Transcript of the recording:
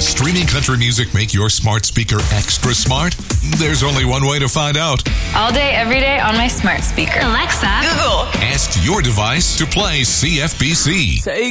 Does streaming country music make your smart speaker extra smart? There's only one way to find out. All day, every day on my smart speaker. Alexa, Google, Ask your device to play CFBC. Take